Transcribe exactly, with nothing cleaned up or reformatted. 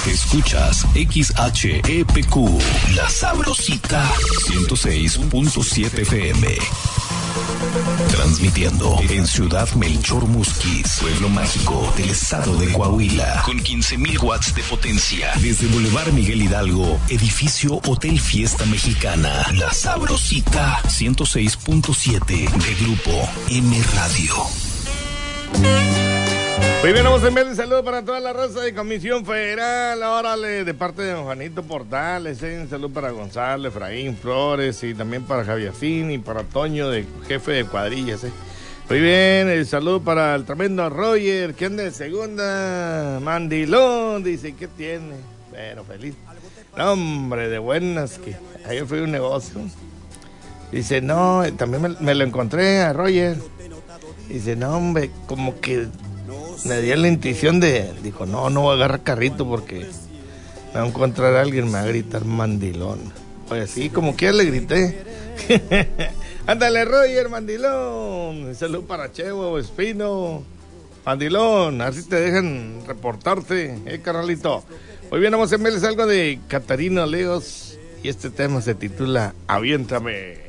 Escuchas X H E P Q, La Sabrosita, ciento seis punto siete F M. Transmitiendo en Ciudad Melchor Musquis, pueblo mágico del estado de Coahuila, con quince mil watts de potencia. Desde Boulevard Miguel Hidalgo, edificio Hotel Fiesta Mexicana. La Sabrosita, ciento seis punto siete de Grupo M Radio. Muy bien, vamos a enviar un saludo para toda la raza de Comisión Federal. Órale, de parte de don Juanito Portales, ¿eh? Un saludo para Gonzalo, Efraín Flores y también para Javiacín y para Toño, de jefe de cuadrillas. ¿eh? Muy bien, el saludo para el tremendo Roger, que anda de segunda. Mandilón, dice, ¿qué tiene? Pero feliz. No, hombre, de buenas, que ayer fui a un negocio. Dice, no, también me, me lo encontré a Roger. Dice, no, hombre, como que me dio la intuición de, dijo, no, no voy a agarrar carrito porque me va a encontrar a alguien, me va a gritar mandilón. Pues sí, como quiera le grité. Ándale, Roger, mandilón. Salud para Chevo, Espino. Mandilón, así te dejan reportarte, eh, carnalito. Muy bien, vamos a enviarles algo de Catarina Leos y este tema se titula Aviéntame.